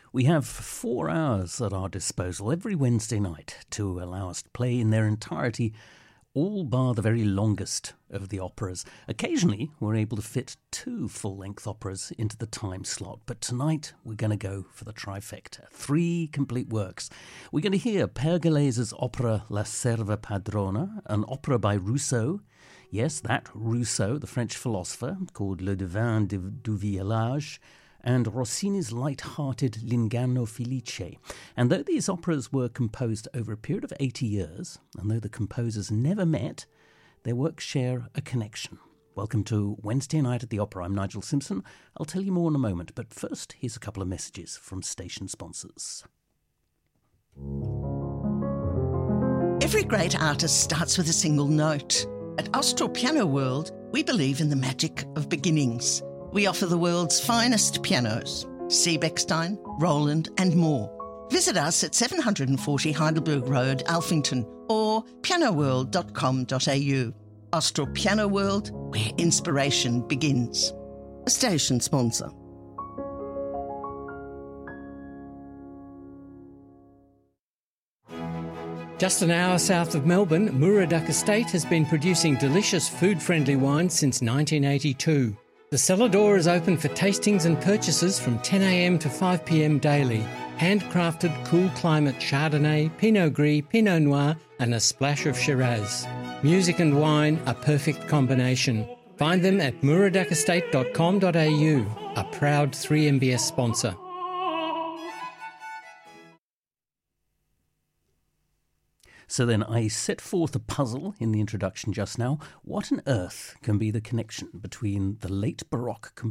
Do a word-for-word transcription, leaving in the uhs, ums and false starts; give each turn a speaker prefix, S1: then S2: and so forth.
S1: We have four hours at our disposal every Wednesday night to allow us to play in their entirety, all bar the very longest of the operas. Occasionally, we're able to fit two full-length operas into the time slot, but tonight we're going to go for the trifecta, three complete works. We're going to hear Pergolese's opera La Serva Padrona, an opera by Rousseau. Yes, that Rousseau, the French philosopher, called Le Devin du Village, and Rossini's light-hearted L'Inganno Felice. And though these operas were composed over a period of eighty years, and though the composers never met, their works share a connection. Welcome to Wednesday Night at the Opera. I'm Nigel Simpson. I'll tell you more in a moment, but first, here's a couple of messages from station sponsors.
S2: Every great artist starts with a single note. At Austral Piano World, we believe in the magic of beginnings. We offer the world's finest pianos, Seebeckstein, Roland and more. Visit us at seven forty Heidelberg Road, Alphington, or piano world dot com dot a u. Austral Piano World, where inspiration begins. A station sponsor.
S3: Just an hour south of Melbourne, Muraduck Estate has been producing delicious food-friendly wines since nineteen eighty-two. The cellar door is open for tastings and purchases from ten a m to five p m daily. Handcrafted cool climate Chardonnay, Pinot Gris, Pinot Noir and a splash of Shiraz. Music and wine, a perfect combination. Find them at muraduck estate dot com dot a u, a proud three M B S sponsor.
S1: So then I set forth a puzzle in the introduction just now. What on earth can be the connection between the late Baroque